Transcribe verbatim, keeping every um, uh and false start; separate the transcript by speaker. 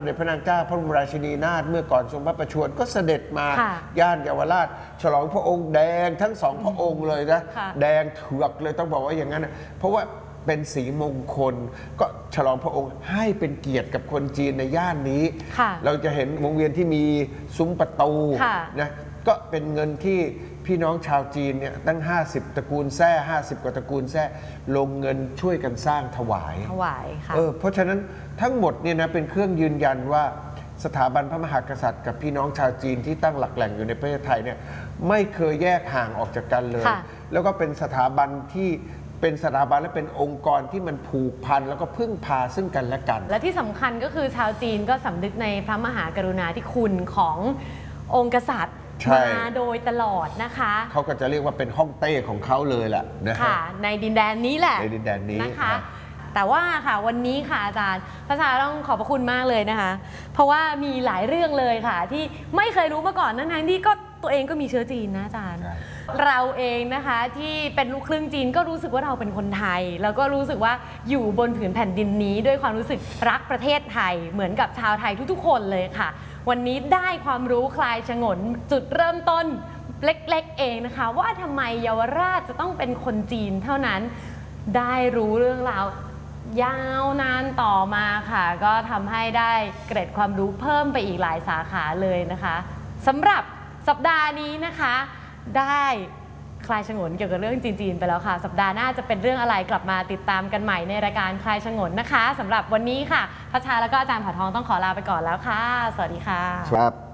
Speaker 1: ในพระนางเจ้าพระบรมราชินีนาถเมื่อก่อนทรงพระประชวรก็เสด็จมาย่านเยาวราชฉลองพระองค์แดงทั้งสองพระองค์เลยนะแดงเถือกเลยต้องบอกว่าอย่างนั้นนะเพราะว่าเป็นสีมงคลก็ฉลองพระองค์ให้เป็นเกียรติกับคนจีนในย่านนี้เราจะเห็นวงเวียนที่มีซุ้มประตูนะก็เป็นเงินที่พี่น้องชาวจีนเนี่ยตั้งห้าสิบตระกูลแท้ห้าสิบกว่าตระกูลแท้ลงเงินช่วยกันสร้างถวาย
Speaker 2: ถวายค่ะ
Speaker 1: เออเพราะฉะนั้นทั้งหมดเนี่ยนะเป็นเครื่องยืนยันว่าสถาบันพระมหากษัตริย์กับพี่น้องชาวจีนที่ตั้งหลักแหล่งอยู่ในประเทศไทยเนี่ยไม่เคยแยกห่างออกจากกันเลยแล้วก็เป็นสถาบันที่เป็นสถาบันและเป็นองค์กรที่มันผูกพันแล้วก็พึ่งพาซึ่งกันและกัน
Speaker 2: และที่สำคัญก็คือชาวจีนก็สำนึกในพระมหากรุณาธิคุณขององค์กษัตริย์มาโดยตลอดนะคะ
Speaker 1: เขาก็จะเรียกว่าเป็นฮ่องเต้ของเขาเลยแหละนะคะ
Speaker 2: ในดินแดนนี้แหละ
Speaker 1: ในดินแดนนี้
Speaker 2: นะคะแต่ว่าค่ะวันนี้ค่ะอาจารย์พระชาต้องขอบพระคุณมากเลยนะคะเพราะว่ามีหลายเรื่องเลยค่ะที่ไม่เคยรู้มาก่อนทั้งที่ก็ตัวเองก็มีเชื้อจีนนะอาจารย์เราเองนะคะที่เป็นลูกครึ่งจีนก็รู้สึกว่าเราเป็นคนไทยแล้วก็รู้สึกว่าอยู่บนผืนแผ่นดินนี้ด้วยความรู้สึกรักประเทศไทยเหมือนกับชาวไทยทุกๆคนเลยค่ะวันนี้ได้ความรู้คลายฉงนจุดเริ่มต้นเล็กๆเองนะคะว่าทำไมเยาวราชจะต้องเป็นคนจีนเท่านั้นได้รู้เรื่องราวยาวนานต่อมาค่ะก็ทำให้ได้เกร็ดความรู้เพิ่มไปอีกหลายสาขาเลยนะคะสำหรับสัปดาห์นี้นะคะได้คลายฉงนเกี่ยวกับเรื่องจีนๆไปแล้วค่ะสัปดาห์หน้าจะเป็นเรื่องอะไรกลับมาติดตามกันใหม่ในรายการคลายฉงนนะคะสำหรับวันนี้ค่ะพระชาแล้วก็อาจารย์ผาทองต้องขอลาไปก่อนแล้วค่ะสวัสดีค่ะ
Speaker 1: ครับ